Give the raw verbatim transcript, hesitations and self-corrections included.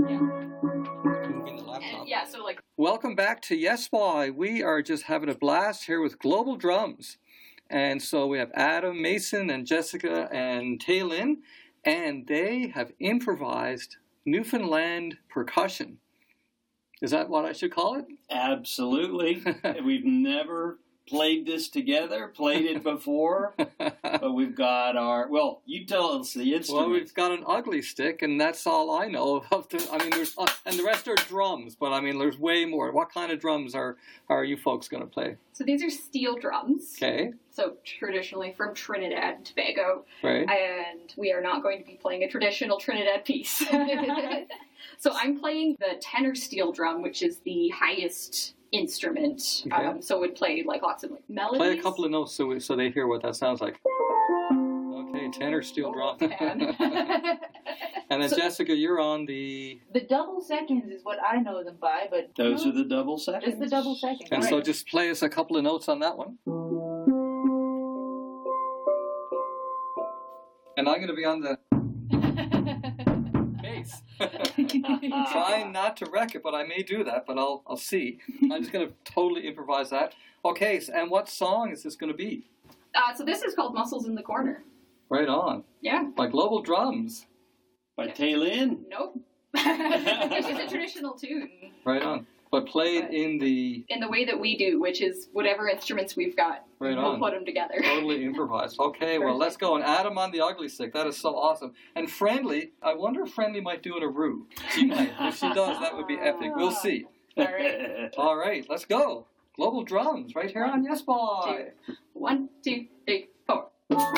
Yeah. Moving the laptop. And, yeah, so like... Welcome back to Yes Boy. We are just having a blast here with Global Drums. And so we have Adam, Mason, and Jessica, and Taylin, and they have improvised Newfoundland percussion. Is that what I should call it? Absolutely. We've never played this together, played it before, but we've got our, well, you tell us the instrument. Well, we've got an ugly stick, and that's all I know of. The, I mean, there's, uh, and the rest are drums, but I mean, there's way more. What kind of drums are, are you folks going to play? So these are steel drums. Okay. So traditionally from Trinidad and Tobago. Right. And we are not going to be playing a traditional Trinidad piece. So I'm playing the tenor steel drum, which is the highest instrument. Okay. Um, so it would play like lots of like melodies. Play a couple of notes so we, so they hear what that sounds like. Okay, tenor steel drum. Can. And then So- Jessica, you're on the... The double seconds is what I know them by, but Those are the double seconds. just the double seconds. And right. so just play us a couple of notes on that one. And I'm going to be on the bass. Trying not to wreck it, but I may do that, but I'll I'll see. I'm just going to totally improvise that. Okay, so, and what song is this going to be? Uh, so this is called Muscles in the Corner. Right on. Yeah. By Global Drums. By Taylin. Nope. It's just a traditional tune. Right on. But played in the... In the way that we do, which is whatever instruments we've got, Right we'll on. put them together. Totally improvised. Okay, well, let's go. And Adam on the ugly stick. That is so awesome. And Friendly, I wonder if Friendly might do an Aru. She might. If she does, that would be epic. We'll see. All right. All right, let's go. Global Drums right here on Yes Boy. Two. One, two, three, four.